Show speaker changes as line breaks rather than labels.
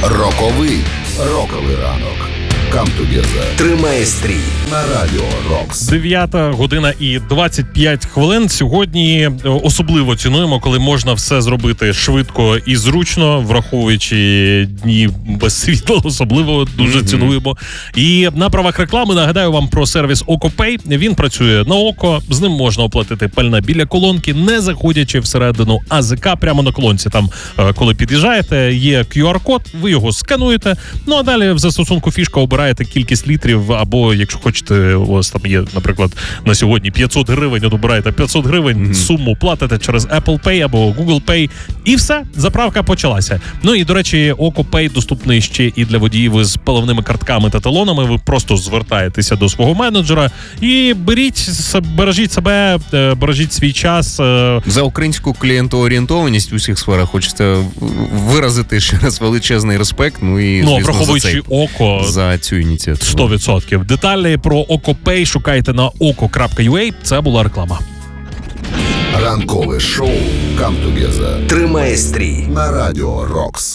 Роковий ранок. Come together.
Тримає стрій
На Радіо Рокс.
9:25. Сьогодні особливо цінуємо, коли можна все зробити швидко і зручно, враховуючи дні без світла, особливо дуже цінуємо. І на правах реклами нагадаю вам про сервіс OkoPay. Він працює на око, з ним можна оплатити пальне біля колонки, не заходячи всередину АЗК, прямо на колонці. Там, коли під'їжджаєте, є QR-код, ви його скануєте, ну а далі в застосунку фішка обираєте кількість літрів, або якщо хочете, у вас там є, наприклад, на сьогодні 500 гривень, от обираєте 500 гривень, суму платите через Apple Pay або Google Pay, і все, заправка почалася. Ну і, до речі, OkoPay доступний ще і для водіїв із паливними картками та талонами. Ви просто звертаєтеся до свого менеджера і бережіть себе, бережіть свій час.
За українську клієнтоорієнтованість у всіх сферах хочеться виразити ще раз величезний респект. Ну і, звісно,
враховуючи око,
за цю ініціативу.
100%. Деталі про OkoPay шукайте на oko.ua. Це була реклама.
Ранкове шоу Come together.
тримає стрій.
На Радіо Рокс.